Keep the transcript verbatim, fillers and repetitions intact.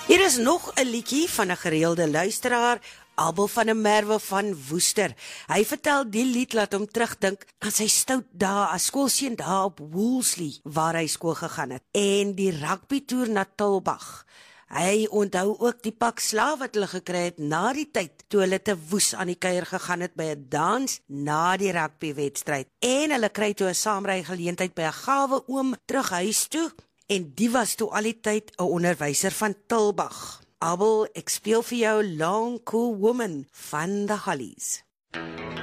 Hier is nog 'n liedjie van 'n gereelde luisteraar, Abel van der Merwe van Woester. Hy vertel die lied laat hom terugdink aan sy stout dae as skoolseun daar op Woolsley, waar hy skool gegaan het, en die rugbytoer na Tulbagh. Hy onthou ook die pak slaaf wat hulle gekry het na die tyd, toe hulle te Woes aan die kuier gegaan het by 'n dans na die rugbywedstryd. En hulle kry toe 'n saamry geleentheid by 'n gawe oom terug huis toe, en die was toe al die tyd 'n onderwyser van Tulbagh. Abel, ek speel vir jou Long Cool Woman van The Hollies.